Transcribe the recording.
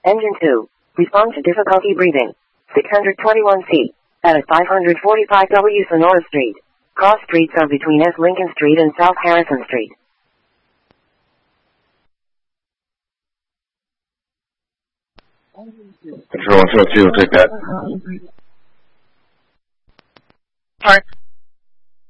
Engine 2. Respond to difficulty breathing. 621C. At 545W Sonora Street. Cross streets are between S. Lincoln Street and South Harrison Street. Control 102, take that. Park.